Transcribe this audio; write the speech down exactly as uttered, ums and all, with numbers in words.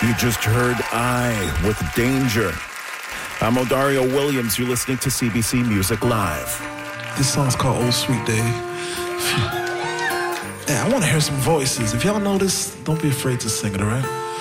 You just heard I with Danger. I'm Odario Williams. You're listening to C B C Music Live. This song's called Old Sweet Day. Yeah, I want to hear some voices. If y'all know this, don't be afraid to sing it, all right?